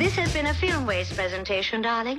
This has been a FilmWays presentation, darling.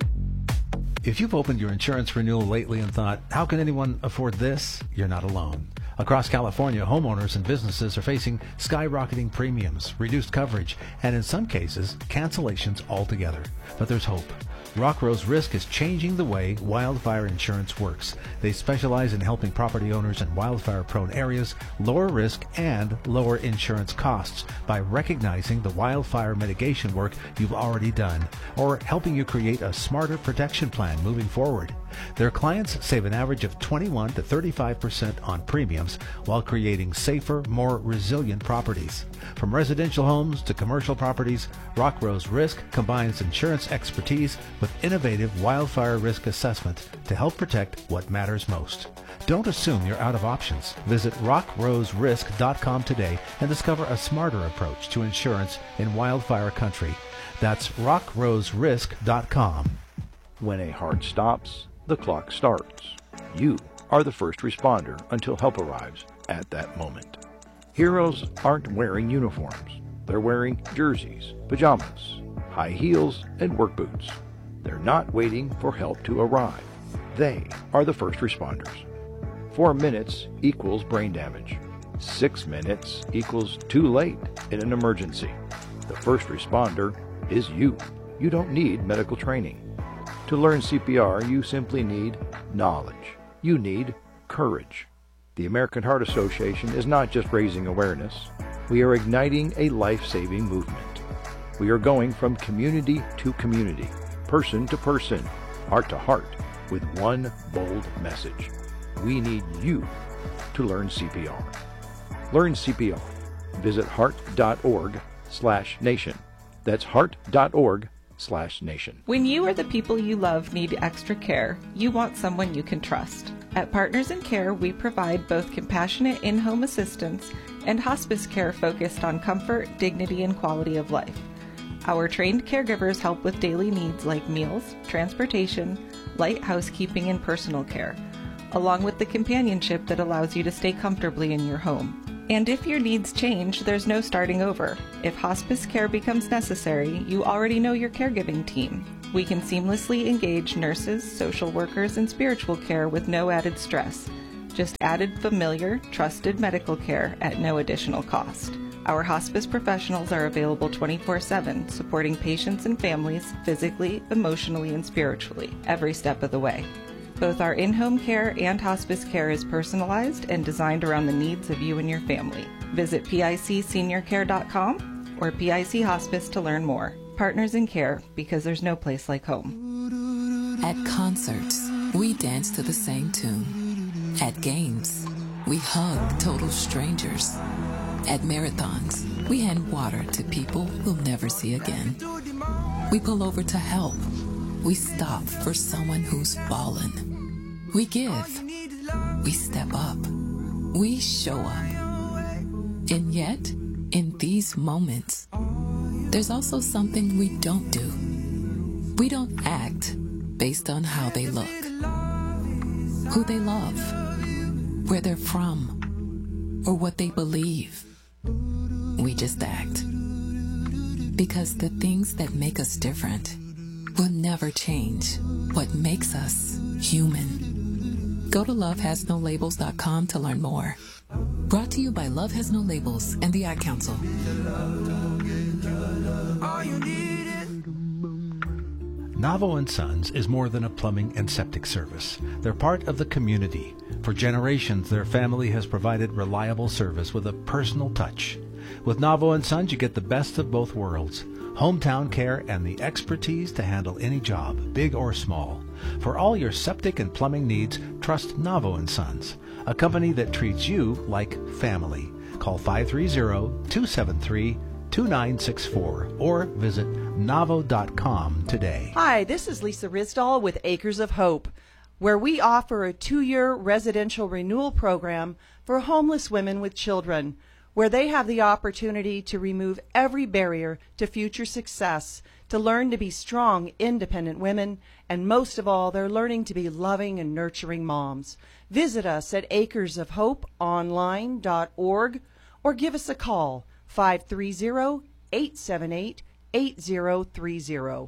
If you've opened your insurance renewal lately and thought, how can anyone afford this? You're not alone. Across California, homeowners and businesses are facing skyrocketing premiums, reduced coverage, and in some cases, cancellations altogether. But there's hope. Rock Rose Risk is changing the way wildfire insurance works. They specialize in helping property owners in wildfire-prone areas lower risk and lower insurance costs by recognizing the wildfire mitigation work you've already done or helping you create a smarter protection plan moving forward. Their clients save an average of 21 to 35% on premiums while creating safer, more resilient properties. From residential homes to commercial properties, Rock Rose Risk combines insurance expertise with innovative wildfire risk assessment to help protect what matters most. Don't assume you're out of options. Visit rockroserisk.com today and discover a smarter approach to insurance in wildfire country. That's rockroserisk.com. When a heart stops, the clock starts. You are the first responder until help arrives at that moment. Heroes aren't wearing uniforms. They're wearing jerseys, pajamas, high heels, and work boots. They're not waiting for help to arrive. They are the first responders. 4 minutes equals brain damage. 6 minutes equals too late in an emergency. The first responder is you. You don't need medical training. To learn CPR, you simply need knowledge. You need courage. The American Heart Association is not just raising awareness. We are igniting a life-saving movement. We are going from community to community, person to person, heart to heart, with one bold message. We need you to learn CPR. Learn CPR. Visit heart.org/nation. That's heart.org/nation. When you or the people you love need extra care, you want someone you can trust. At Partners in Care, we provide both compassionate in-home assistance and hospice care focused on comfort, dignity, and quality of life. Our trained caregivers help with daily needs like meals, transportation, light housekeeping, and personal care, along with the companionship that allows you to stay comfortably in your home. And if your needs change, there's no starting over. If hospice care becomes necessary, you already know your caregiving team. We can seamlessly engage nurses, social workers, and spiritual care with no added stress. Just added familiar, trusted medical care at no additional cost. Our hospice professionals are available 24/7, supporting patients and families physically, emotionally, and spiritually, every step of the way. Both our in-home care and hospice care is personalized and designed around the needs of you and your family. Visit picseniorcare.com or PIC Hospice to learn more. Partners in Care, because there's no place like home. At concerts, we dance to the same tune. At games, we hug total strangers. At marathons, we hand water to people we'll never see again. We pull over to help. We stop for someone who's fallen. We give. We step up. We show up. And yet, in these moments, there's also something we don't do. We don't act based on how they look, who they love, where they're from, or what they believe. We just act. Because the things that make us different will never change what makes us human. Go to lovehasnolabels.com to learn more. Brought to you by Love Has No Labels and the Ad Council. Navo & Sons is more than a plumbing and septic service. They're part of the community. For generations, their family has provided reliable service with a personal touch. With Navo & Sons, you get the best of both worlds. Hometown care and the expertise to handle any job, big or small. For all your septic and plumbing needs, trust Navo & Sons, a company that treats you like family. Call 530-273-2964 or visit navo.com today. Hi, this is Lisa Risdall with Acres of Hope, where we offer a 2-year residential renewal program for homeless women with children, where they have the opportunity to remove every barrier to future success, to learn to be strong, independent women, and most of all, they're learning to be loving and nurturing moms. Visit us at acresofhopeonline.org or give us a call, 530-878-8255. 8030.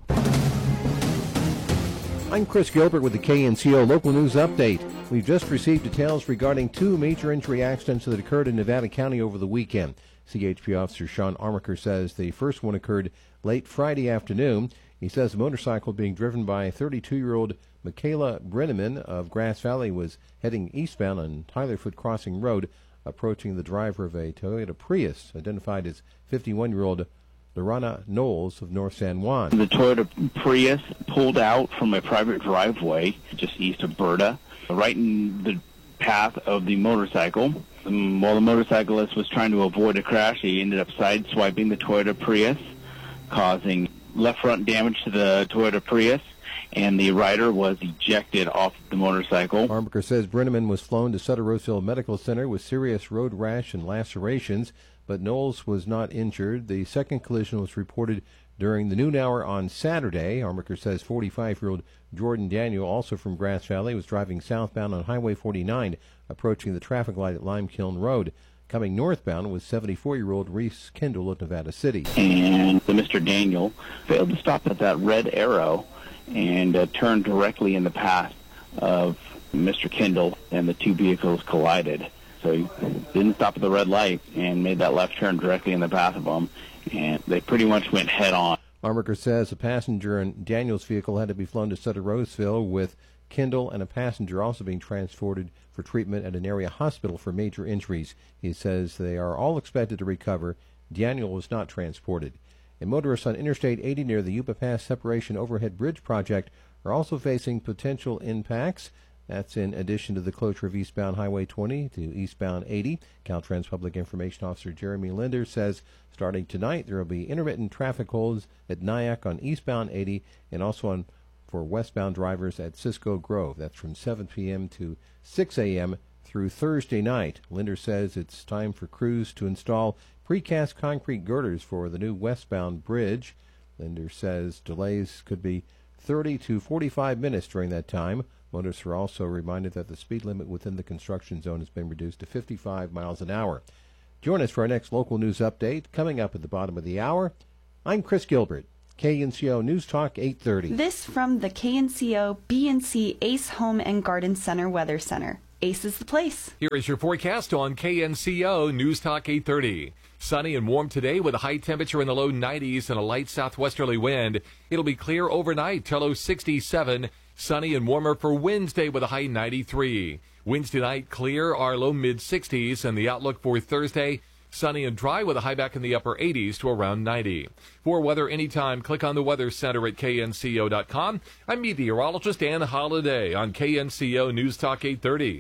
I'm Chris Gilbert with the KNCO Local News Update. We've just received details regarding two major injury accidents that occurred in Nevada County over the weekend. CHP Officer Sean Armaker says the first one occurred late Friday afternoon. He says the motorcycle being driven by 32-year-old Michaela Brenneman of Grass Valley was heading eastbound on Tylerfoot Crossing Road, approaching the driver of a Toyota Prius, identified as 51-year-old Lorana Knowles of North San Juan. The Toyota Prius pulled out from a private driveway just east of Berta, right in the path of the motorcycle. While the motorcyclist was trying to avoid a crash, he ended up sideswiping the Toyota Prius, causing left front damage to the Toyota Prius, and the rider was ejected off the motorcycle. Armaker says Brenneman was flown to Sutter Roseville Medical Center with serious road rash and lacerations, but Knowles was not injured. The second collision was reported during the noon hour on Saturday. Armaker says 45-year-old Jordan Daniel, also from Grass Valley, was driving southbound on Highway 49, approaching the traffic light at Limekiln Road. Coming northbound was 74-year-old Reese Kendall of Nevada City. And Mr. Daniel failed to stop at that red arrow and turned directly in the path of Mr. Kendall, and the two vehicles collided. So he didn't stop at the red light and made that left turn directly in the path of them, and they pretty much went head on. Armaker says a passenger in Daniel's vehicle had to be flown to Sutter Roseville, with Kendall and a passenger also being transported for treatment at an area hospital for major injuries. He says they are all expected to recover. Daniel was not transported. And motorists on Interstate 80 near the Yuba Pass Separation Overhead Bridge project are also facing potential impacts. That's in addition to the closure of eastbound Highway 20 to eastbound 80. Caltrans Public Information Officer Jeremy Linder says starting tonight there will be intermittent traffic holds at Nyack on eastbound 80 and also for westbound drivers at Cisco Grove. That's from 7 p.m. to 6 a.m. through Thursday night. Linder says it's time for crews to install precast concrete girders for the new westbound bridge. Linder says delays could be 30 to 45 minutes during that time. Motorists are also reminded that the speed limit within the construction zone has been reduced to 55 miles an hour. Join us for our next local news update coming up at the bottom of the hour. I'm Chris Gilbert, KNCO News Talk 830. This from the KNCO BNC Ace Home and Garden Center Weather Center. Ace is the place. Here is your forecast on KNCO News Talk 830. Sunny and warm today with a high temperature in the low 90s and a light southwesterly wind. It'll be clear overnight till low 67. Sunny and warmer for Wednesday with a high 93. Wednesday night clear, our low mid-60s, and the outlook for Thursday, sunny and dry with a high back in the upper 80s to around 90. For weather anytime, click on the Weather Center at knco.com. I'm meteorologist Ann Holiday on KNCO News Talk 830.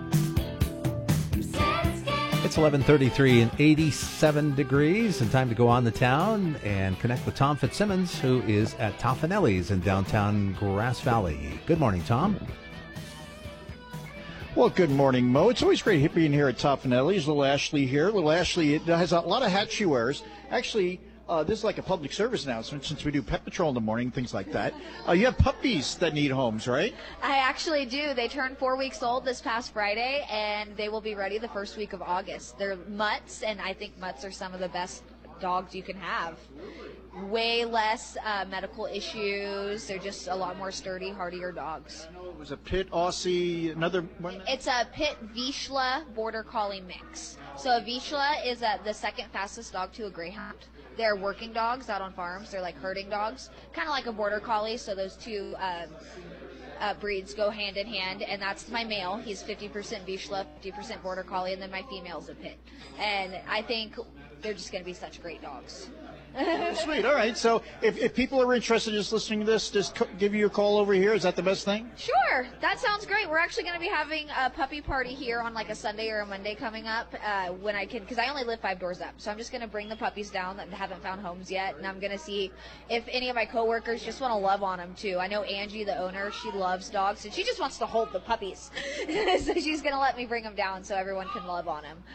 It's 11:33 and 87 degrees, and time to go on the town and connect with Tom Fitzsimmons, who is at Toffanelli's in downtown Grass Valley. Good morning, Tom. Well, good morning, Mo. It's always great being here at Toffanelli's. Little Ashley here. Little Ashley has a lot of hats she wears. Actually, this is like a public service announcement since we do Pet Patrol in the morning, things like that. You have puppies that need homes, right? I actually do. They turned 4 weeks old this past Friday, and they will be ready the first week of August. They're mutts, and I think mutts are some of the best dogs you can have. Way less medical issues. They're just a lot more sturdy, hardier dogs. I know it was a Pit Aussie, another one. It's a Pit Vizsla Border Collie mix. So a Vizsla is the second fastest dog to a Greyhound. They're working dogs out on farms. They're like herding dogs, kind of like a Border Collie. So those two breeds go hand in hand, and that's my male. He's 50% Vizsla, 50% Border Collie, and then my female's a Pit. And I think they're just going to be such great dogs. Sweet. All right. So if people are interested in just listening to this, just give you a call over here. Is that the best thing? Sure. That sounds great. We're actually going to be having a puppy party here on like a Sunday or a Monday coming up when I can, because I only live 5 doors up. So I'm just going to bring the puppies down that haven't found homes yet, and I'm going to see if any of my coworkers just want to love on them too. I know Angie, the owner, she loves dogs, and she just wants to hold the puppies. So she's going to let me bring them down so everyone can love on them.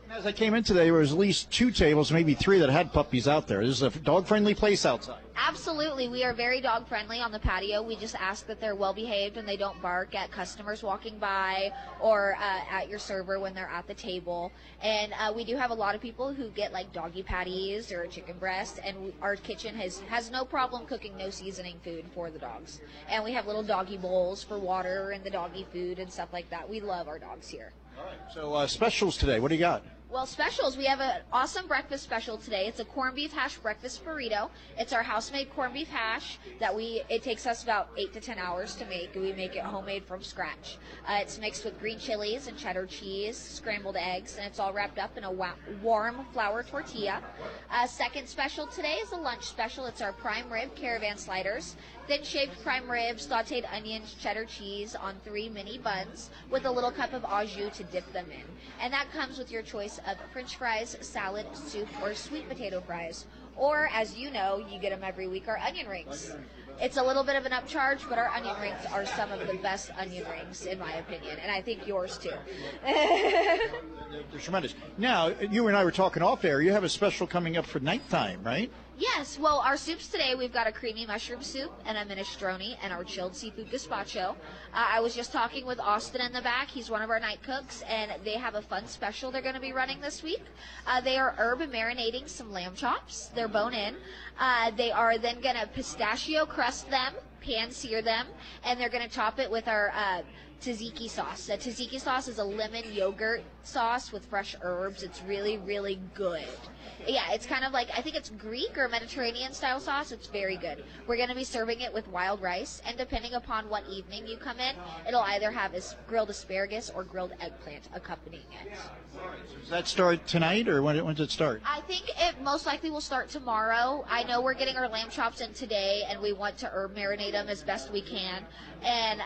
As I came in today, there was at least 2 tables, maybe 3 that had puppies out there. This is a dog-friendly place outside. Absolutely. We are very dog-friendly on the patio. We just ask that they're well-behaved and they don't bark at customers walking by or at your server when they're at the table. And we do have a lot of people who get like doggy patties or chicken breast, and our kitchen has no problem cooking no seasoning food for the dogs. And we have little doggy bowls for water and the doggy food and stuff like that. We love our dogs here. All right. So specials today. What do you got? Well, specials. We have an awesome breakfast special today. It's a corned beef hash breakfast burrito. It's our house-made corned beef hash that it takes us about 8 to 10 hours to make. We make it homemade from scratch. It's mixed with green chilies and cheddar cheese, scrambled eggs, and it's all wrapped up in a warm flour tortilla. Second special today is a lunch special. It's our prime rib caravan sliders. Thin-shaped prime ribs, sautéed onions, cheddar cheese on 3 mini buns with a little cup of au jus to dip them in. And that comes with your choice of French fries, salad, soup, or sweet potato fries. Or, as you know, you get them every week, our onion rings. It's a little bit of an upcharge, but our onion rings are some of the best onion rings, in my opinion, and I think yours too. They're tremendous. Now, you and I were talking off air. You have a special coming up for nighttime, right? Yes, well, our soups today, we've got a creamy mushroom soup and a minestrone and our chilled seafood gazpacho. I was just talking with Austin in the back. He's one of our night cooks, and they have a fun special they're going to be running this week. They are herb marinating some lamb chops. They're bone-in. They are then going to pistachio crust them, pan-sear them, and they're going to top it with our tzatziki sauce. The tzatziki sauce is a lemon yogurt sauce with fresh herbs. It's really, really good. Yeah, it's kind of like, I think it's Greek or Mediterranean style sauce. It's very good. We're going to be serving it with wild rice, and depending upon what evening you come in, it'll either have grilled asparagus or grilled eggplant accompanying it. Does that start tonight, or when does it start? I think it most likely will start tomorrow. I know we're getting our lamb chops in today, and we want to herb marinate them as best we can. And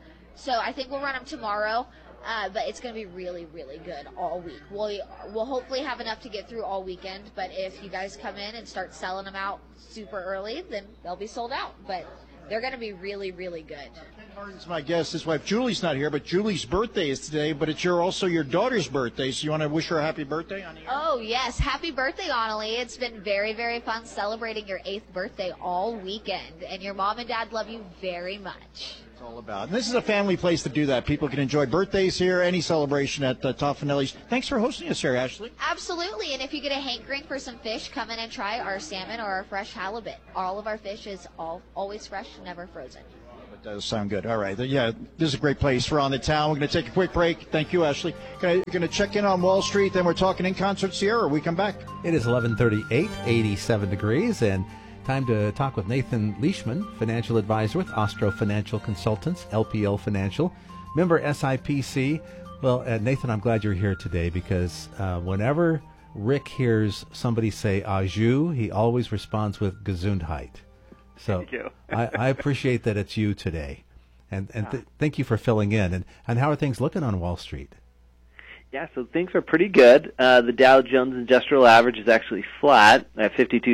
so I think we'll run them tomorrow. But it's going to be really, really good all week. We'll hopefully have enough to get through all weekend, but if you guys come in and start selling them out super early, then they'll be sold out. But they're going to be really, really good. Ken Martin's my guest. His wife Julie's not here, but Julie's birthday is today, but it's also your daughter's birthday, so you want to wish her a happy birthday on the air? Oh, yes. Happy birthday, Annalie. It's been very, very fun celebrating your 8th birthday all weekend, and your mom and dad love you very much. All about. And this is a family place to do that. People can enjoy birthdays here, any celebration at Toffanelli's. Thanks for hosting us here, Ashley. Absolutely. And if you get a hankering for some fish, come in and try our salmon or our fresh halibut. All of our fish is always fresh, never frozen. It does sound good. All right. Yeah, this is a great place. We're on the town. We're going to take a quick break. Thank you, Ashley. Going to check in on Wall Street, then we're talking In Concert Sierra. We come back. It is 11:38, 87 degrees, and time to talk with Nathan Leishman, financial advisor with Ostro Financial Consultants, LPL Financial, member SIPC. Well, Nathan, I'm glad you're here today because whenever Rick hears somebody say au jus, he always responds with Gesundheit. So thank you. I appreciate that it's you today. And thank you for filling in. And how are things looking on Wall Street? Yeah, so things are pretty good. The Dow Jones Industrial Average is actually flat at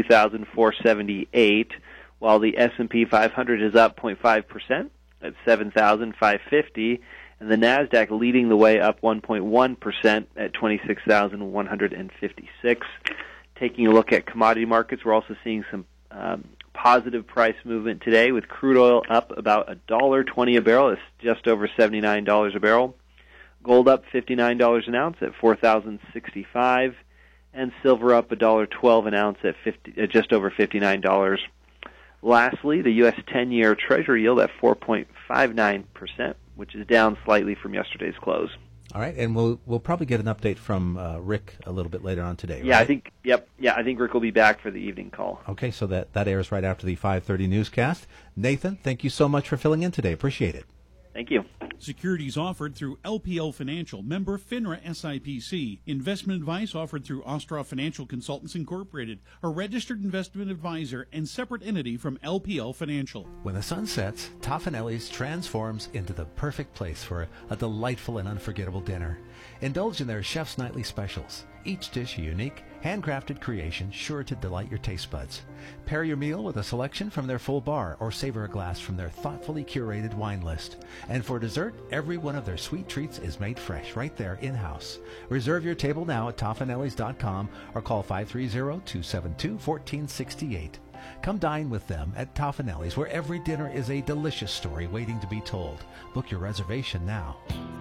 52,478, while the S&P 500 is up 0.5% at 7,550, and the Nasdaq leading the way up 1.1% at 26,156. Taking a look at commodity markets, we're also seeing some positive price movement today, with crude oil up about $1.20 a barrel. It's just over $79 a barrel. Gold up $59 an ounce at $4,065, and silver up $1.12 an ounce at just over $59. Lastly, the U.S. 10-year Treasury yield at 4.59%, which is down slightly from yesterday's close. All right, and we'll probably get an update from Rick a little bit later on today. Yeah, right? I think I think Rick will be back for the evening call. Okay, so that airs right after the 5:30 newscast. Nathan, thank you so much for filling in today. Appreciate it. Thank you. Securities offered through LPL Financial, member FINRA SIPC. Investment advice offered through Ostroff Financial Consultants Incorporated, a registered investment advisor and separate entity from LPL Financial. When the sun sets, Toffanelli's transforms into the perfect place for a delightful and unforgettable dinner. Indulge in their chef's nightly specials, each dish a unique Handcrafted creation sure to delight your taste buds. Pair your meal with a selection from their full bar or savor a glass from their thoughtfully curated wine list. And for dessert, every one of their sweet treats is made fresh right there in-house. Reserve your table now at Toffanelli's.com or call 530-272-1468. Come dine with them at Toffanelli's, where every dinner is a delicious story waiting to be told. Book your reservation now.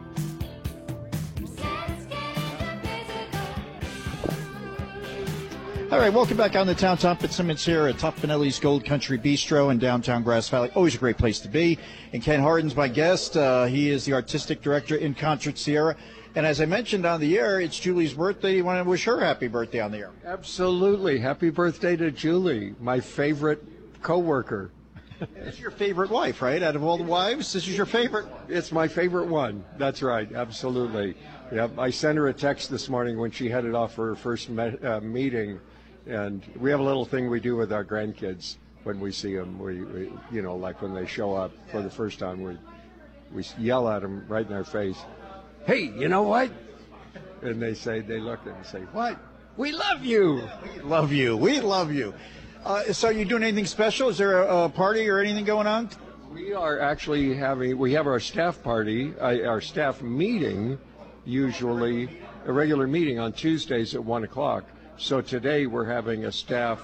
All right, welcome back on the Town. Tom Fitzsimmons here at Toffanelli's Gold Country Bistro in downtown Grass Valley. Always a great place to be. And Ken Hardin's my guest. He is the artistic director in Concert Sierra. And as I mentioned on the air, it's Julie's birthday. You want to wish her happy birthday on the air? Absolutely. Happy birthday to Julie, my favorite coworker. This is your favorite wife, right? Out of all the wives, this is your favorite? It's my favorite one. That's right. Absolutely. Yep. I sent her a text this morning when she headed off for her first meeting. And we have a little thing we do with our grandkids when we see them. We you know, like when they show up for the first time, we yell at them right in their face. Hey, you know what? And they look and say, what? We love you. We love you. We love you. So are you doing anything special? Is there a party or anything going on? We are actually we have our staff party, our staff meeting, usually a regular meeting on Tuesdays at 1 o'clock. So today we're having a staff,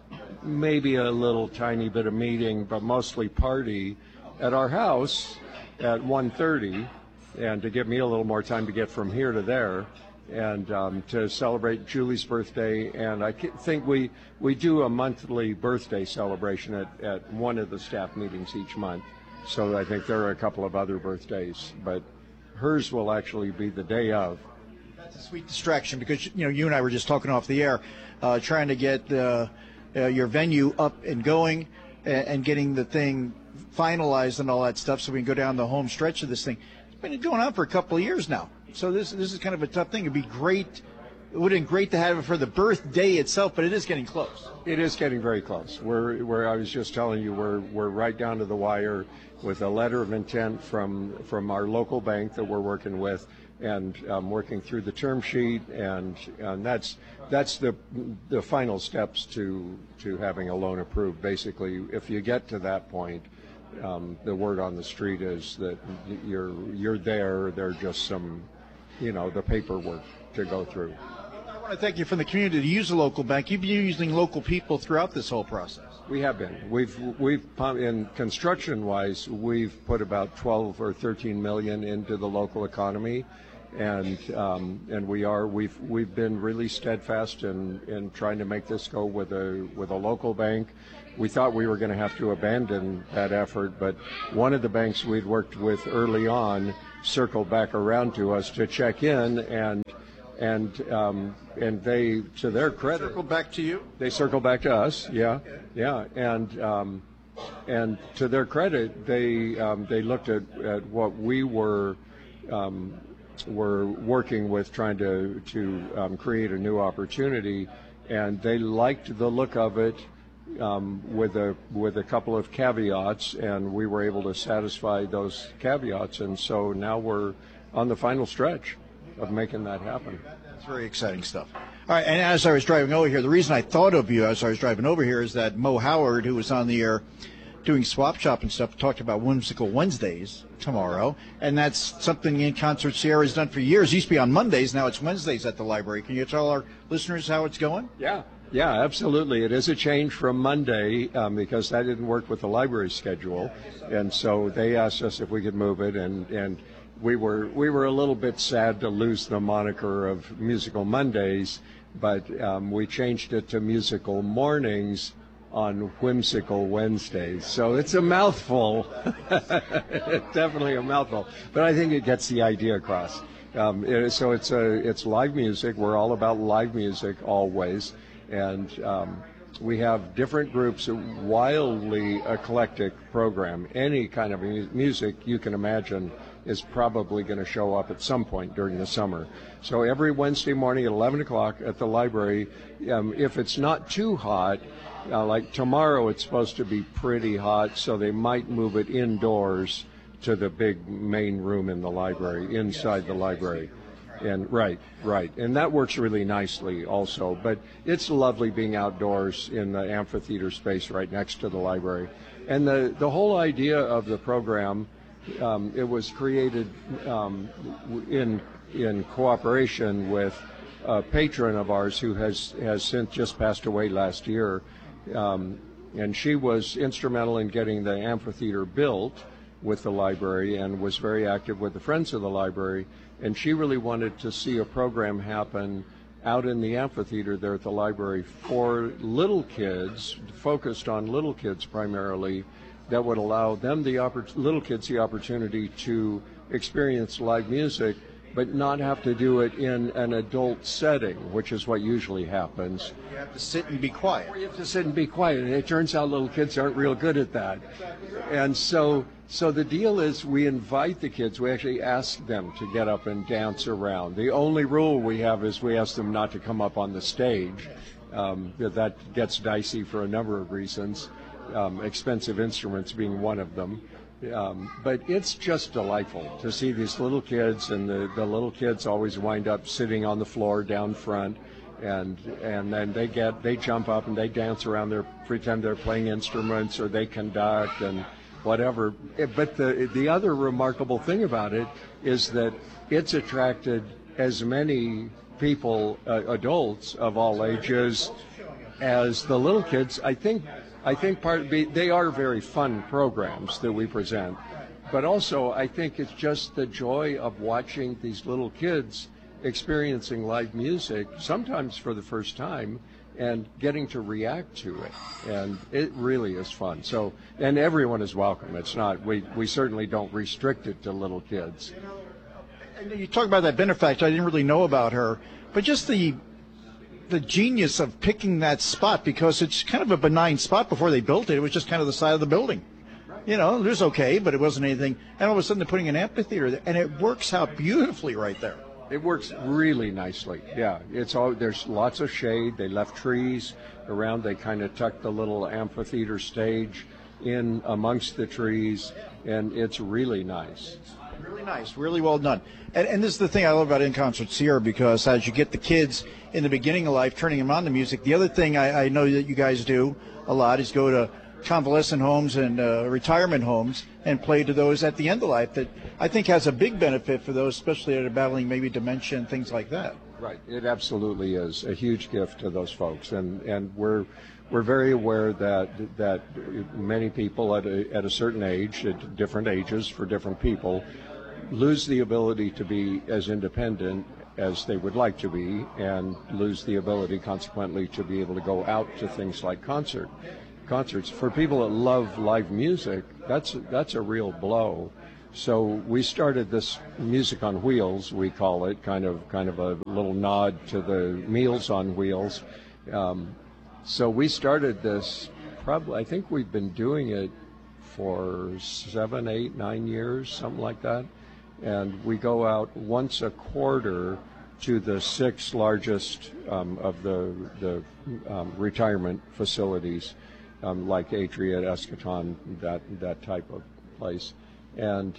maybe a little tiny bit of meeting, but mostly party at our house at 1:30. And to give me a little more time to get from here to there, and to celebrate Julie's birthday. And I think we do a monthly birthday celebration at one of the staff meetings each month. So I think there are a couple of other birthdays, but hers will actually be the day of. That's a sweet distraction because, you know, you and I were just talking off the air, trying to get your venue up and going and getting the thing finalized and all that stuff so we can go down the home stretch of this thing. Been going on for a couple of years now, so this is kind of a tough thing. It'd be great. It would have been great to have it for the birthday itself, but it is getting close. It is getting very close. I was just telling you, we're right down to the wire with a letter of intent from our local bank that we're working with, and working through the term sheet, and that's the final steps to having a loan approved. Basically, if you get to that point. The word on the street is that you're there. There's just some, the paperwork to go through. I want to thank you from the community to use the local bank. You've been using local people throughout this whole process. We have been. We've in construction-wise, we've put about 12 or 13 million into the local economy, and we've been really steadfast in trying to make this go with a local bank. We thought we were going to have to abandon that effort, but one of the banks we'd worked with early on circled back around to us to check in, and they, to their credit, circled back to you. They circled back to us, yeah, and to their credit, they looked at what we were working with, trying to create a new opportunity, and they liked the look of it. With a couple of caveats, and we were able to satisfy those caveats, and so now we're on the final stretch of making that happen. That's very exciting stuff. All right, and as I was driving over here, the reason I thought of you as I was driving over here is that Mo Howard, who was on the air doing Swap Shop and stuff, talked about Whimsical Wednesdays tomorrow, and that's something in Concert Sierra has done for years. It used to be on Mondays, now it's Wednesdays at the library. Can you tell our listeners how it's going? Yeah, absolutely. It is a change from Monday because that didn't work with the library schedule, and so they asked us if we could move it, and we were a little bit sad to lose the moniker of Musical Mondays, but we changed it to Musical Mornings on Whimsical Wednesdays. So it's a mouthful. It's definitely a mouthful, but I think it gets the idea across. So it's live music. We're all about live music always. And we have different groups, a wildly eclectic program. Any kind of music you can imagine is probably going to show up at some point during the summer. So every Wednesday morning at 11 o'clock at the library, if it's not too hot, like tomorrow it's supposed to be pretty hot, so they might move it indoors to the big main room in the library, inside the library. And right, and that works really nicely also. But it's lovely being outdoors in the amphitheater space right next to the library. And the whole idea of the program, it was created in cooperation with a patron of ours who has since just passed away last year, and she was instrumental in getting the amphitheater built with the library and was very active with the Friends of the Library. And she really wanted to see a program happen out in the amphitheater there at the library for little kids, focused on little kids primarily, that would allow them, little kids, the opportunity to experience live music, but not have to do it in an adult setting, which is what usually happens. You have to sit and be quiet. You have to sit and be quiet, and it turns out little kids aren't real good at that. And so the deal is we invite the kids, we actually ask them to get up and dance around. The only rule we have is we ask them not to come up on the stage. That gets dicey for a number of reasons, expensive instruments being one of them. But it's just delightful to see these little kids, and the little kids always wind up sitting on the floor down front, and then they jump up and they dance around, they pretend they're playing instruments or they conduct and whatever. But the other remarkable thing about it is that it's attracted as many people, adults of all ages, as the little kids. I think they are very fun programs that we present, but also I think it's just the joy of watching these little kids experiencing live music, sometimes for the first time, and getting to react to it, and it really is fun. So, and everyone is welcome. It's not, we certainly don't restrict it to little kids. And you talk about that benefactor, I didn't really know about her, but just the genius of picking that spot, because it's kind of a benign spot before they built it. It was just kind of the side of the building. You know, it was okay, but it wasn't anything. And all of a sudden they're putting an amphitheater there, and it works out beautifully right there. It works really nicely. Yeah, there's lots of shade. They left trees around. They kind of tucked the little amphitheater stage in amongst the trees, and it's really nice. Really nice, really well done. And this is the thing I love about In Concerts here, because as you get the kids in the beginning of life, turning them on to music, the other thing I know that you guys do a lot is go to convalescent homes and retirement homes and play to those at the end of life, that I think has a big benefit for those, especially that are battling maybe dementia and things like that. Right, it absolutely is a huge gift to those folks, and we're very aware that many people at a certain age, at different ages for different people, lose the ability to be as independent as they would like to be, and lose the ability consequently to be able to go out to things like concerts. For people that love live music, that's a real blow. So we started this Music on Wheels, we call it, kind of a little nod to the Meals on Wheels. So we started this, probably, I think we've been doing it for 7, 8, 9 years, something like that. And we go out once a quarter to the 6 largest of the retirement facilities, like Atria, Eschaton, that type of place. And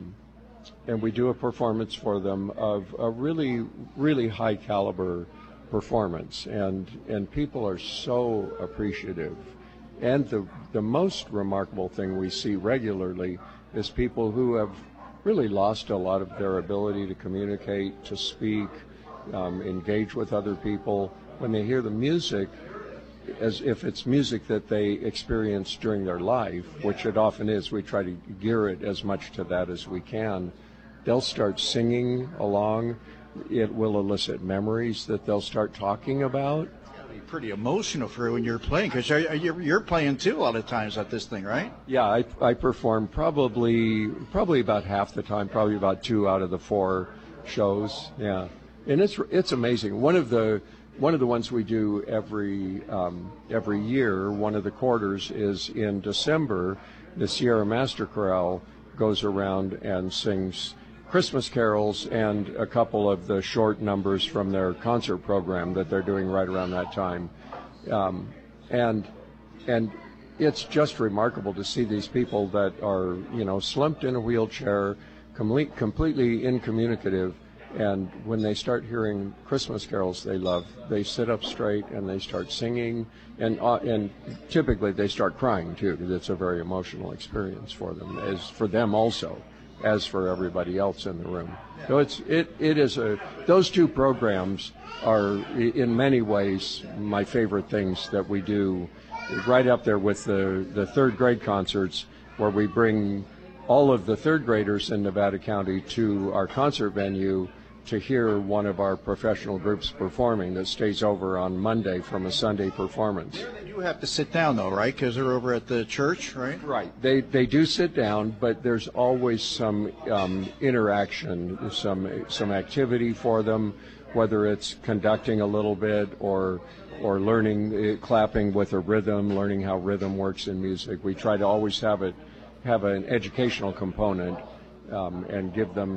we do a performance for them of a really, really high caliber performance, and people are so appreciative. And the most remarkable thing we see regularly is people who have really lost a lot of their ability to communicate, to speak, engage with other people. When they hear the music, as if it's music that they experience during their life, which it often is, we try to gear it as much to that as we can, they'll start singing along. It will elicit memories that they'll start talking about. It's got to be pretty emotional for you when you're playing, because you're playing too a lot of times at this thing, right? Yeah, I perform probably about half the time, probably about 2 out of the 4 shows. Yeah, and it's amazing. One of the ones we do every year, one of the quarters, is in December. The Sierra Master Chorale goes around and sings Christmas carols and a couple of the short numbers from their concert program that they're doing right around that time. And it's just remarkable to see these people that are, slumped in a wheelchair, completely incommunicative, And when they start hearing Christmas carols they love, they sit up straight and they start singing, and typically they start crying too, because it's a very emotional experience for them, as for them also, as for everybody else in the room. So it is those two programs are in many ways my favorite things that we do, right up there with the third grade concerts, where we bring all of the third graders in Nevada County to our concert venue to hear one of our professional groups performing that stays over on Monday from a Sunday performance. They do have to sit down, though, right? Because they're over at the church, right? Right. They do sit down, but there's always some interaction, some activity for them, whether it's conducting a little bit or learning, clapping with a rhythm, learning how rhythm works in music. We try to always have an educational component and give them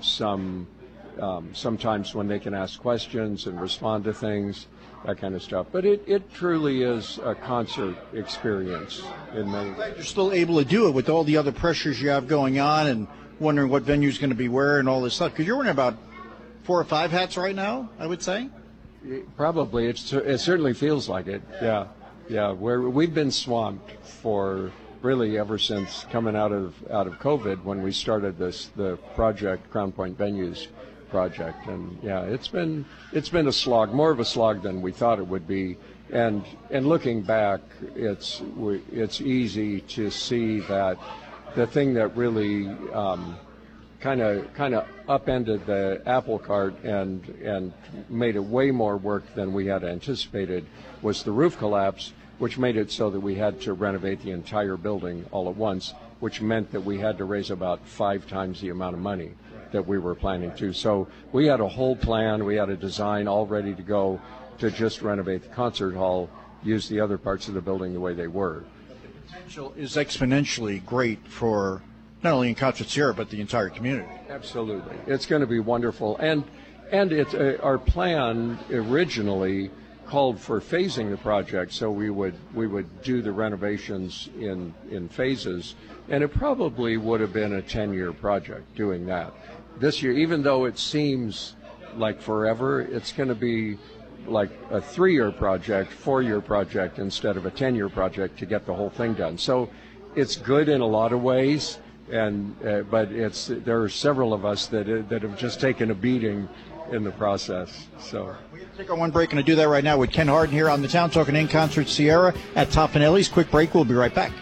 sometimes when they can ask questions and respond to things, that kind of stuff. But it truly is a concert experience in many ways. You're still able to do it with all the other pressures you have going on and wondering what venue's going to be where and all this stuff. Because you're wearing about 4 or 5 hats right now, I would say. Probably. It certainly feels like it. Yeah. We've been swamped for really ever since coming out of COVID, when we started the project, Crown Point Venues project. And yeah, it's been a slog, more of a slog than we thought it would be. And looking back, it's easy to see that the thing that really kind of upended the apple cart and made it way more work than we had anticipated was the roof collapse, which made it so that we had to renovate the entire building all at once, which meant that we had to raise about 5 times the amount of money that we were planning to. So we had a whole plan, we had a design all ready to go to just renovate the concert hall, use the other parts of the building the way they were. The potential is exponentially great for not only in Concert Sierra, but the entire community. Absolutely. It's going to be wonderful. And it's our plan originally called for phasing the project, so we would do the renovations in phases, and it probably would have been a 10-year project doing that. This year, even though it seems like forever, it's going to be like a 3-year project, 4-year project instead of a 10-year project to get the whole thing done. So it's good in a lot of ways, and but there are several of us that have just taken a beating in the process. So we're going to take our one break, and to do that right now with Ken Harden here on the Town Talking in Concert Sierra at Tofanelli's. Quick break. We'll be right back.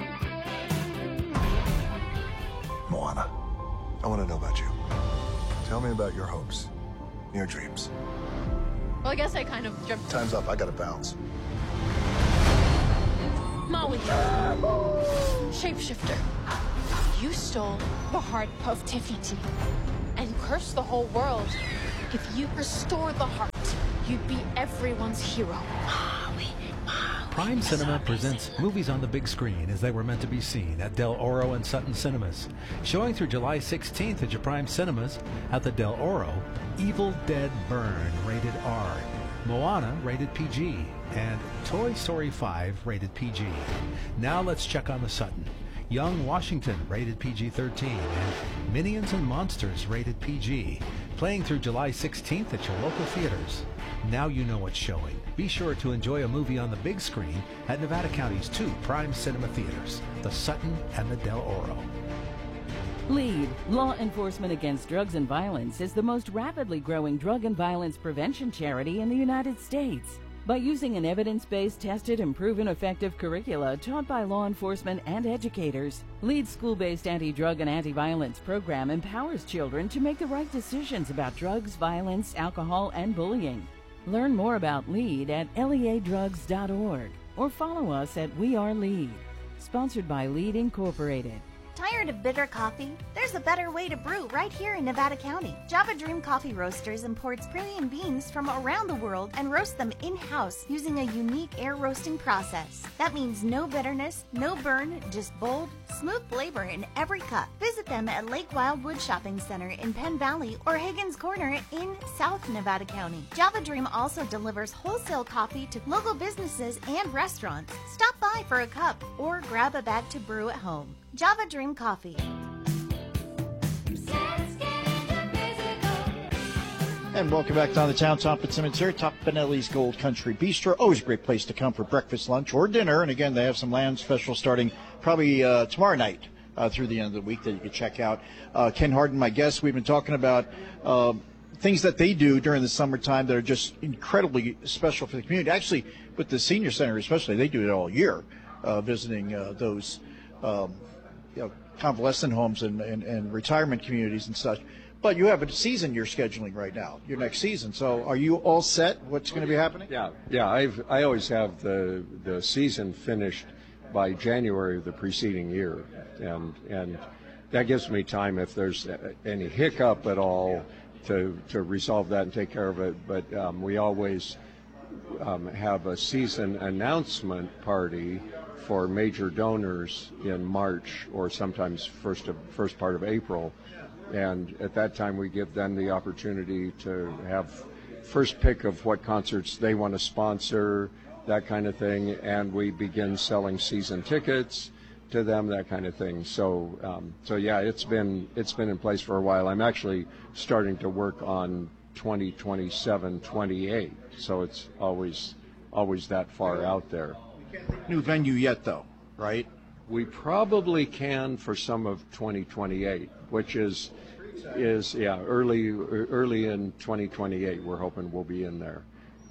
Moana, I want to know about you. Tell me about your hopes, your dreams. Well, I guess I kind of jumped. Time's up. I got to bounce. Maui, shapeshifter, you stole the heart of Te Fiti and cursed the whole world. If you restore the heart, you'd be everyone's hero. Prime Cinema presents movies on the big screen as they were meant to be seen at Del Oro and Sutton Cinemas. Showing through July 16th at your Prime Cinemas at the Del Oro, Evil Dead Burn, rated R, Moana, rated PG, and Toy Story 5, rated PG. Now let's check on the Sutton. Young Washington, rated PG-13, and Minions and Monsters, rated PG. Playing through July 16th at your local theaters. Now you know what's showing. Be sure to enjoy a movie on the big screen at Nevada County's 2 Prime Cinema theaters, the Sutton and the Del Oro. LEAD, Law Enforcement Against Drugs and Violence, is the most rapidly growing drug and violence prevention charity in the United States. By using an evidence-based, tested, and proven effective curricula taught by law enforcement and educators, LEAD's school-based anti-drug and anti-violence program empowers children to make the right decisions about drugs, violence, alcohol, and bullying. Learn more about LEAD at leadrugs.org or follow us at We Are LEAD. Sponsored by LEAD Incorporated. Tired of bitter coffee? There's a better way to brew right here in Nevada County. Java Dream Coffee Roasters imports premium beans from around the world and roasts them in-house using a unique air roasting process. That means no bitterness, no burn, just bold, smooth flavor in every cup. Visit them at Lake Wildwood Shopping Center in Penn Valley or Higgins Corner in South Nevada County. Java Dream also delivers wholesale coffee to local businesses and restaurants. Stop by for a cup or grab a bag to brew at home. Java Dream Coffee. And welcome back down the town. Tom Fitzsimmons here, Top Benelli's Gold Country Bistro. Always a great place to come for breakfast, lunch, or dinner. And again, they have some lamb specials starting probably tomorrow night through the end of the week that you can check out. Ken Harden, my guest, we've been talking about things that they do during the summertime that are just incredibly special for the community. Actually, with the senior center especially, they do it all year, visiting those convalescent homes and retirement communities and such. But you have a season you're scheduling right now, your next season. So are you all set? What's going to be happening? Yeah. I always have the season finished by January of the preceding year, and that gives me time if there's any hiccup at all to resolve that and take care of it. But we always have a season announcement party for major donors in March or sometimes first part of April. And at that time, we give them the opportunity to have first pick of what concerts they want to sponsor, that kind of thing. And we begin selling season tickets to them, that kind of thing. So yeah, it's been in place for a while. I'm actually starting to work on 2027, 28. So it's always that far out there. New venue yet, though, right? We probably can for some of 2028, which is early in 2028. We're hoping we'll be in there.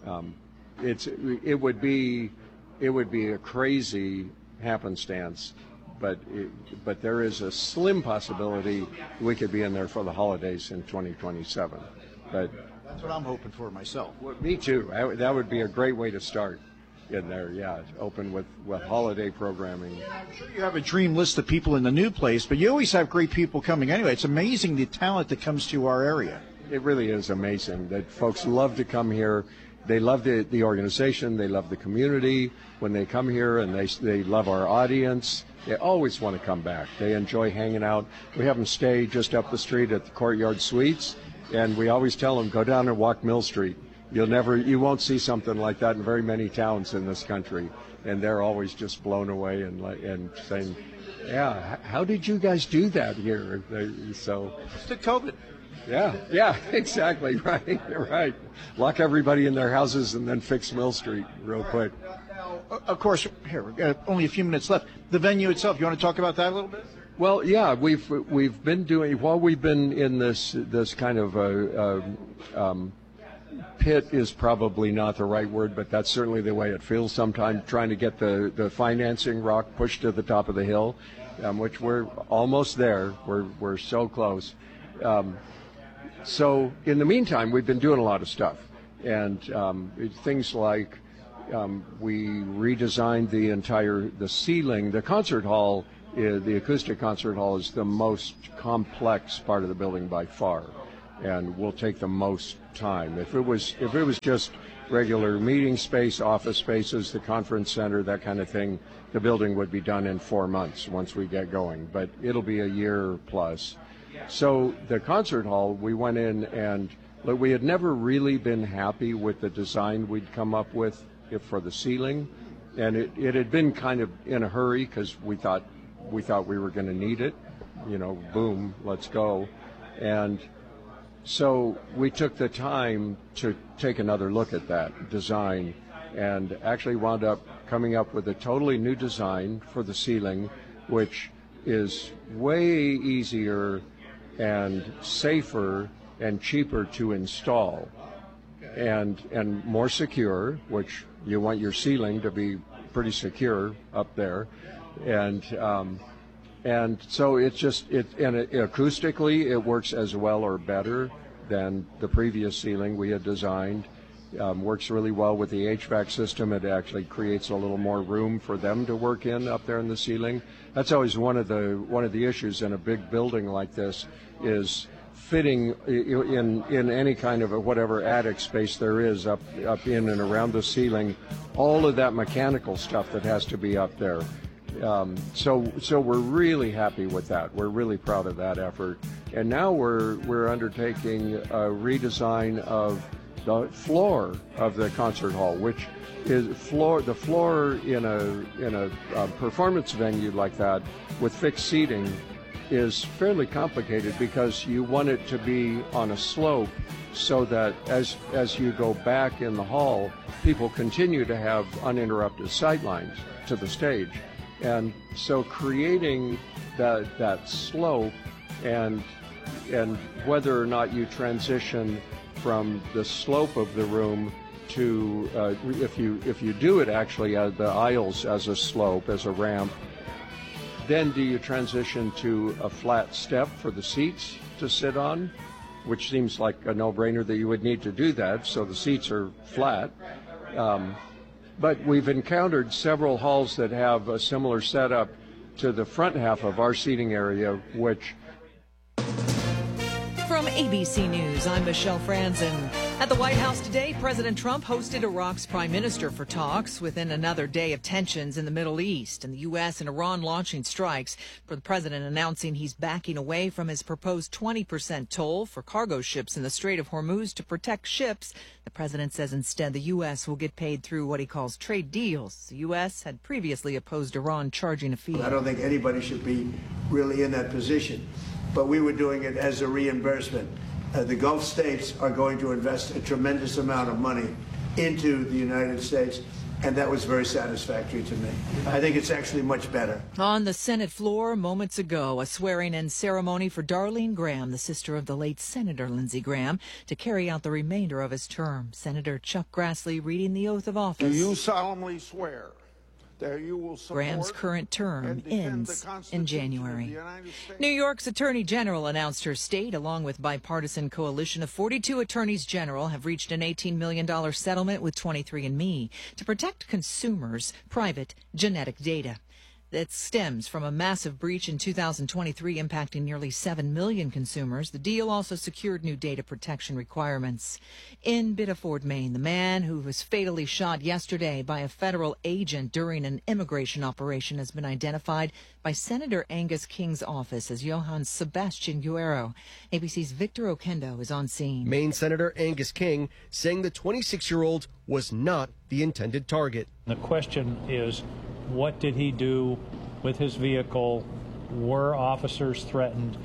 It would be a crazy happenstance, but there is a slim possibility we could be in there for the holidays in 2027. But that's what I'm hoping for myself. Me too. That would be a great way to start. In there, open with holiday programming. I'm sure you have a dream list of people in the new place, but you always have great people coming anyway. It's amazing the talent that comes to our area. It really is amazing that folks love to come here. They love the organization. They love the community when they come here, and they love our audience. They always want to come back. They enjoy hanging out. We have them stay just up the street at the Courtyard Suites, and we always tell them, go down and walk Mill Street. You won't see something like that in very many towns in this country, and they're always just blown away and saying, "Yeah, how did you guys do that here?" So it's the COVID. Yeah, exactly, right. Lock everybody in their houses and then fix Mill Street real quick. Of course, here we've got only a few minutes left. The venue itself, you want to talk about that a little bit? Well, yeah, we've been doing while we've been in this kind of pit is probably not the right word, but that's certainly the way it feels sometimes, trying to get the financing rock pushed to the top of the hill, which we're almost there. We're so close. So in the meantime, we've been doing a lot of stuff, and things like we redesigned the ceiling. The concert hall, the acoustic concert hall, is the most complex part of the building by far, and will take the most time. If it was just regular meeting space, office spaces, the conference center, that kind of thing, the building would be done in 4 months once we get going, but it'll be a year plus. So the concert hall, we went in and we had never really been happy with the design we'd come up with for the ceiling, and it had been kind of in a hurry because we thought we were going to need it, boom, let's go. And so we took the time to take another look at that design and actually wound up coming up with a totally new design for the ceiling, which is way easier and safer and cheaper to install and more secure, which you want your ceiling to be pretty secure up there. And so acoustically, it works as well or better than the previous ceiling we had designed. Works really well with the HVAC system. It actually creates a little more room for them to work in up there in the ceiling. That's always one of the issues in a big building like this, is fitting in any kind of whatever attic space there is up in and around the ceiling, all of that mechanical stuff that has to be up there. So we're really happy with that. We're really proud of that effort. And now we're undertaking a redesign of the floor of the concert hall, which is the floor in a performance venue like that with fixed seating is fairly complicated because you want it to be on a slope so that as you go back in the hall, people continue to have uninterrupted sightlines to the stage. And so creating that slope and whether or not you transition from the slope of the room to if you do it actually as the aisles as a slope, as a ramp, then do you transition to a flat step for the seats to sit on, which seems like a no-brainer that you would need to do that, so the seats are flat. But we've encountered several halls that have a similar setup to the front half of our seating area, which... From ABC News, I'm Michelle Franzen. At the White House today, President Trump hosted Iraq's prime minister for talks within another day of tensions in the Middle East and the U.S. and Iran launching strikes, for the president announcing he's backing away from his proposed 20% toll for cargo ships in the Strait of Hormuz to protect ships. The president says instead the U.S. will get paid through what he calls trade deals. The U.S. had previously opposed Iran charging a fee. I don't think anybody should be really in that position, but we were doing it as a reimbursement. The Gulf states are going to invest a tremendous amount of money into the United States, and that was very satisfactory to me. I think it's actually much better. On the Senate floor moments ago, a swearing-in ceremony for Darlene Graham, the sister of the late Senator Lindsey Graham, to carry out the remainder of his term. Senator Chuck Grassley reading the oath of office. Do you solemnly swear that you will support Graham's current term ends in January. New York's Attorney General announced her state, along with bipartisan coalition of 42 attorneys general, have reached an $18 million settlement with 23andMe to protect consumers' private genetic data. That stems from a massive breach in 2023 impacting nearly 7 million consumers. The deal also secured new data protection requirements. In Biddeford, Maine, the man who was fatally shot yesterday by a federal agent during an immigration operation has been identified by Senator Angus King's office as Johann Sebastian Guerrero. ABC's Victor Oquendo is on scene. Maine Senator Angus King saying the 26-year-old was not the intended target. The question is, what did he do with his vehicle? Were officers threatened?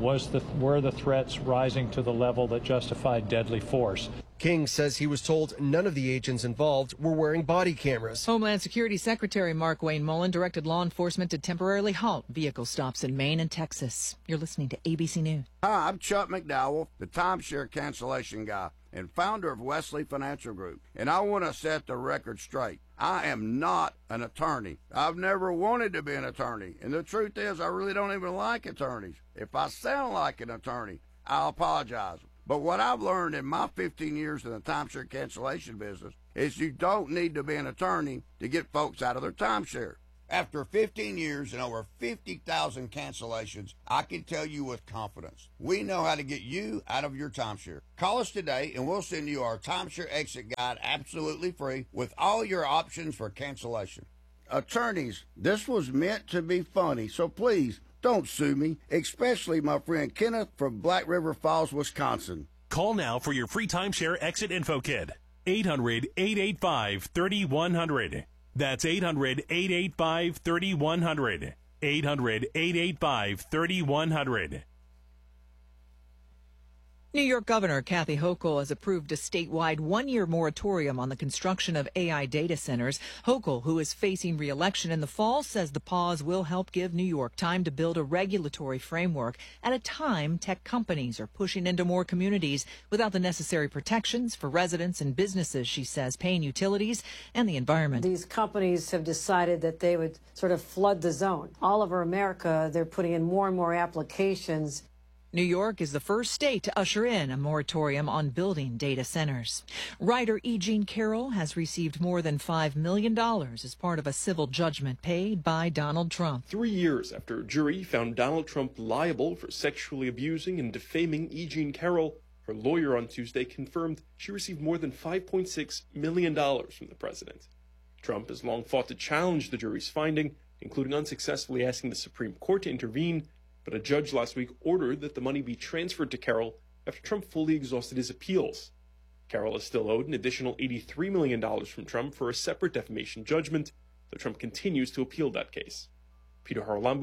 Were the threats rising to the level that justified deadly force? King says he was told none of the agents involved were wearing body cameras. Homeland Security Secretary Mark Wayne Mullen directed law enforcement to temporarily halt vehicle stops in Maine and Texas. You're listening to ABC News. Hi, I'm Chuck McDowell, the timeshare cancellation guy and founder of Wesley Financial Group, and I want to set the record straight. I am not an attorney. I've never wanted to be an attorney, and the truth is I really don't even like attorneys. If I sound like an attorney, I'll apologize. But what I've learned in my 15 years in the timeshare cancellation business is you don't need to be an attorney to get folks out of their timeshare. After 15 years and over 50,000 cancellations, I can tell you with confidence, we know how to get you out of your timeshare. Call us today and we'll send you our timeshare exit guide absolutely free with all your options for cancellation. Attorneys, this was meant to be funny, so please don't sue me, especially my friend Kenneth from Black River Falls, Wisconsin. Call now for your free timeshare exit info kit. 800-885-3100. That's 800-885-3100. 800-885-3100. New York Governor Kathy Hochul has approved a statewide one-year moratorium on the construction of AI data centers. Hochul, who is facing re-election in the fall, says the pause will help give New York time to build a regulatory framework at a time tech companies are pushing into more communities without the necessary protections for residents and businesses, she says, paying utilities and the environment. These companies have decided that they would sort of flood the zone. All over America, they're putting in more and more applications. New York is the first state to usher in a moratorium on building data centers. Writer E. Jean Carroll has received more than $5 million as part of a civil judgment paid by Donald Trump. 3 years after a jury found Donald Trump liable for sexually abusing and defaming E. Jean Carroll, her lawyer on Tuesday confirmed she received more than $5.6 million from the president. Trump has long fought to challenge the jury's finding, including unsuccessfully asking the Supreme Court to intervene. But a judge last week ordered that the money be transferred to Carroll after Trump fully exhausted his appeals. Carroll is still owed an additional $83 million from Trump for a separate defamation judgment, though Trump continues to appeal that case. Peter Haralambous,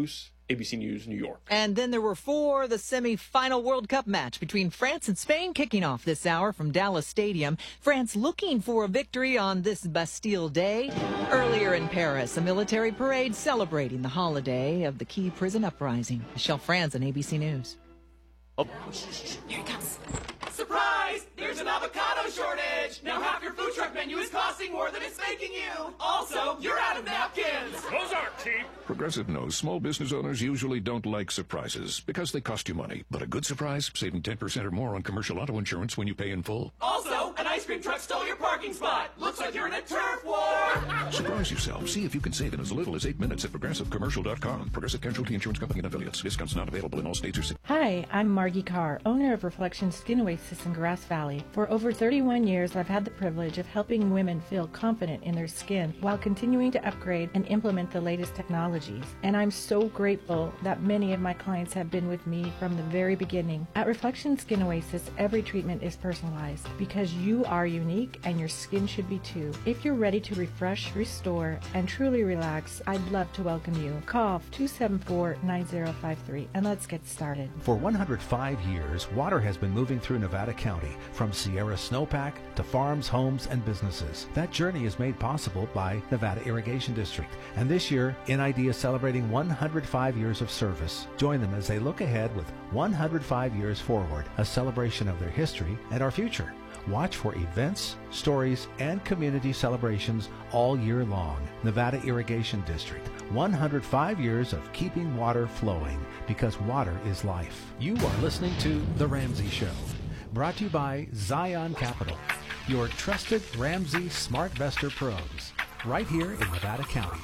ABC News, New York. And then there were 4, the semi-final World Cup match between France and Spain kicking off this hour from Dallas Stadium. France looking for a victory on this Bastille Day. Earlier in Paris, a military parade celebrating the holiday of the key prison uprising. Michelle Franzen, ABC News. Oh. Here it comes. Surprise! There's an avocado shortage! Now half your food truck menu is costing more than it's making you! Also, you're out of napkins! Those aren't cheap! Progressive knows small business owners usually don't like surprises because they cost you money. But a good surprise, saving 10% or more on commercial auto insurance when you pay in full. Also, an ice cream truck stole your parking spot! Looks like you're in a turf war! Surprise yourself. See if you can save in as little as 8 minutes at ProgressiveCommercial.com. Progressive Casualty Insurance Company and Affiliates. Discounts not available in all states or cities. Hi, I'm Margie Carr, owner of Reflection Skin Oasis in Grass Valley. For over 31 years, I've had the privilege of helping women feel confident in their skin while continuing to upgrade and implement the latest technologies. And I'm so grateful that many of my clients have been with me from the very beginning. At Reflection Skin Oasis, every treatment is personalized because you are unique and your skin should be too. If you're ready to refresh, restore, and truly relax, I'd love to welcome you. Call 274-9053 and let's get started. For 105 years, water has been moving through Nevada County, from Sierra Snowpack to farms, homes, and businesses. That journey is made possible by Nevada Irrigation District. And this year, NID is celebrating 105 years of service. Join them as they look ahead with 105 years forward, a celebration of their history and our future. Watch for events, stories, and community celebrations all year long. Nevada Irrigation District, 105 years of keeping water flowing, because water is life. You are listening to The Ramsey Show, brought to you by Zion Capital, your trusted Ramsey SmartVestor pros, right here in Nevada County.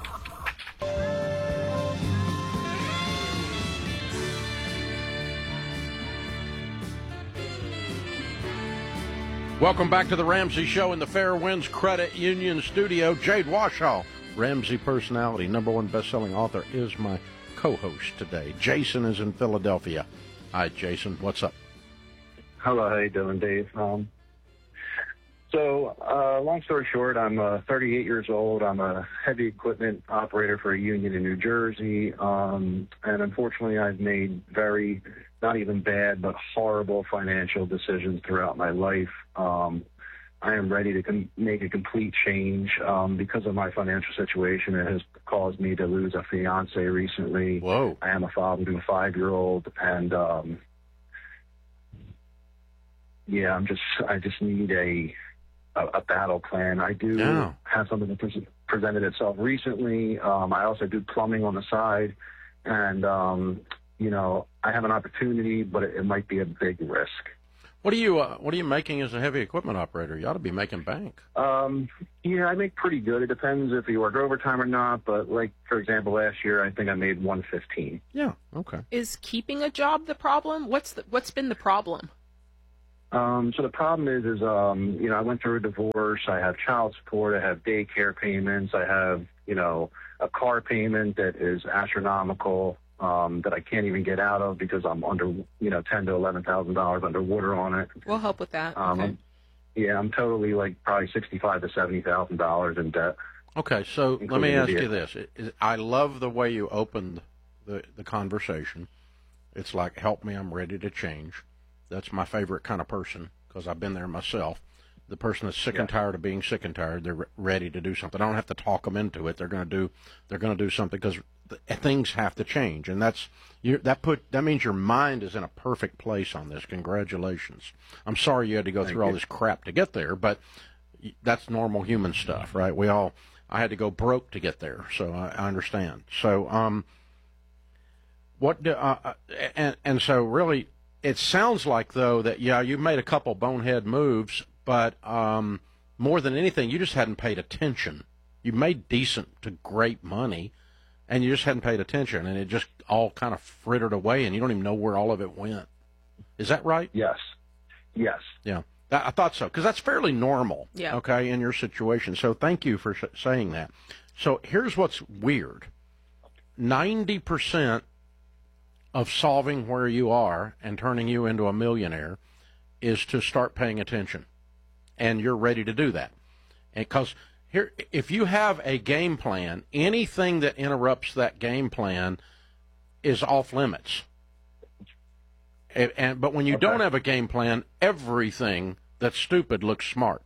Welcome back to the Ramsey Show in the Fairwinds Credit Union studio. Jade Washoe, Ramsey personality, #1 best-selling author, is my co-host today. Jason is in Philadelphia. Hi, Jason. What's up? Hello. How you doing, Dave? Long story short, I'm 38 years old. I'm a heavy equipment operator for a union in New Jersey. And unfortunately, I've made very, not even bad, but horrible financial decisions throughout my life. I am ready to make a complete change because of my financial situation. It has caused me to lose a fiance recently. Whoa. I am a father to a 5-year-old, and I just need a battle plan. I do have something that presented itself recently. I also do plumbing on the side, and I have an opportunity, but it might be a big risk. What are you making as a heavy equipment operator? You ought to be making bank. I make pretty good. It depends if you work overtime or not. But for example, last year I think I made $115. Yeah. Okay. Is keeping a job the problem? What's been the problem? So the problem is I went through a divorce. I have child support. I have daycare payments. I have a car payment that is astronomical. That I can't even get out of because I'm under, $10,000 to $11,000 underwater on it. We'll help with that. Okay. I'm totally probably $65,000 to $70,000 in debt. Okay, so let me ask you this. I love the way you opened the conversation. It's like, help me, I'm ready to change. That's my favorite kind of person because I've been there myself. The person that's sick and tired of being sick and tired, they're ready to do something. I don't have to talk them into it. They're going to do something because things have to change, and that means your mind is in a perfect place on this. Congratulations. I'm sorry you had to go through all this crap to get there, but that's normal human stuff, right? I had to go broke to get there, so I understand. So, so really, it sounds like though that you made a couple bonehead moves, but more than anything, you just hadn't paid attention. You made decent to great money, and you just hadn't paid attention, and it just all kind of frittered away, and you don't even know where all of it went. Is that right? Yes. Yeah, I thought so, because that's fairly normal, okay, in your situation. So thank you for saying that. So here's what's weird. 90% of solving where you are and turning you into a millionaire is to start paying attention, and you're ready to do that. Because if you have a game plan, anything that interrupts that game plan is off limits. But when you don't have a game plan, everything that's stupid looks smart.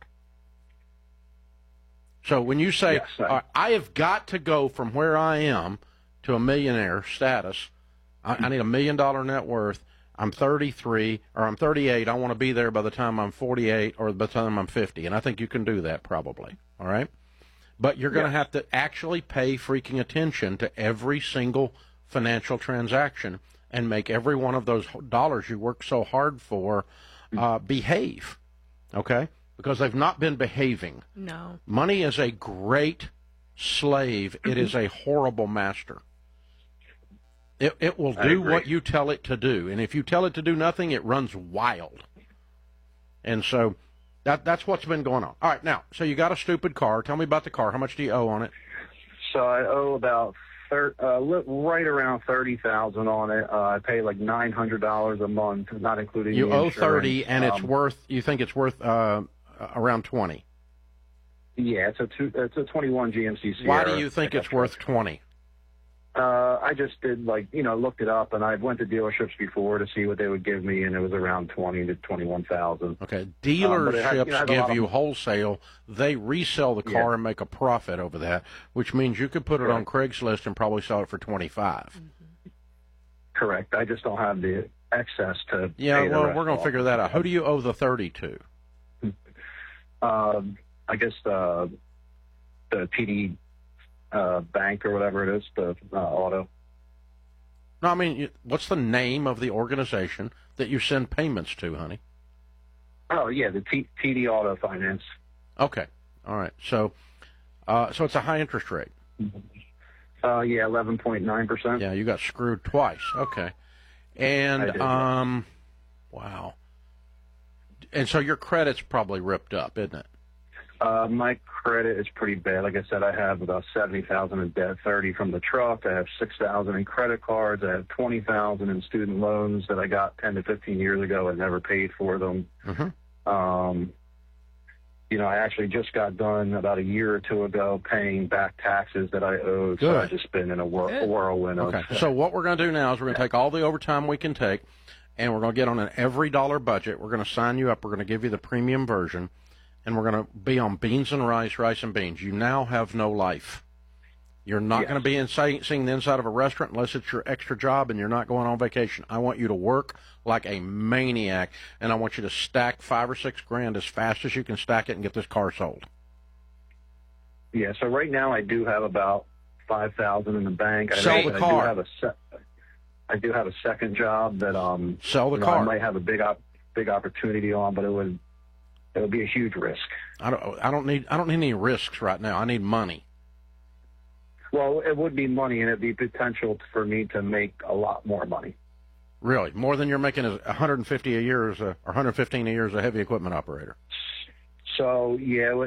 So when you say, I have got to go from where I am to a millionaire status, I need $1 million net worth, I'm 33 or I'm 38, I want to be there by the time I'm 48 or by the time I'm 50, and I think you can do that probably, all right? But you're going to have to actually pay freaking attention to every single financial transaction and make every one of those dollars you work so hard for behave, okay? Because they've not been behaving. No. Money is a great slave. It is a horrible master. It will do what you tell it to do. And if you tell it to do nothing, it runs wild. And so that's what's been going on. All right, now, so you got a stupid car. Tell me about the car. How much do you owe on it? So I owe about right around $30,000 on it. I pay like $900 a month, not including you the owe insurance. $30, and it's worth. You think it's worth around $20? Yeah, it's a 21 GMC Sierra. Why do you think it's worth $20? I just did looked it up, and I went to dealerships before to see what they would give me, and it was around $20,000 to $21,000. Okay, dealerships give you wholesale. They resell the car and make a profit over that, which means you could put it on Craigslist and probably sell it for $25,000. Correct. I just don't have the excess to. Yeah, pay the well, rest we're going to figure that out. Who do you owe the $30,000 to? I guess the TD bank or whatever it is, the auto. No, I mean, what's the name of the organization that you send payments to, honey? Oh, yeah, the TD Auto Finance. Okay, all right. So it's a high interest rate. Yeah, 11.9%. Yeah, you got screwed twice. Okay, and I did, wow. And so your credit's probably ripped up, isn't it? My credit is pretty bad. Like I said, I have about $70,000 in debt, $30,000 from the truck. I have $6,000 in credit cards. I have $20,000 in student loans that I got 10 to 15 years ago and never paid for them. I actually just got done about a year or two ago paying back taxes that I owed. Good. So I've just been in a whirlwind. Okay. So what we're going to do now is we're going to take all the overtime we can take, and we're going to get on an every dollar budget. We're going to sign you up. We're going to give you the premium version. And we're going to be on beans and rice, rice and beans. You now have no life. You're not going to be seeing the inside of a restaurant unless it's your extra job and you're not going on vacation. I want you to work like a maniac, and I want you to stack $5 or $6 grand as fast as you can stack it and get this car sold. Yeah, so right now I do have about $5,000 in the bank. Sell the car. I do have a second job that sell the car. I might have a big opportunity on, but it would be a huge risk. I don't need any risks right now. I need money. Well, it would be money, and it'd be potential for me to make a lot more money. Really, more than you're making as $150 a year or $115 a year as a heavy equipment operator. So yeah,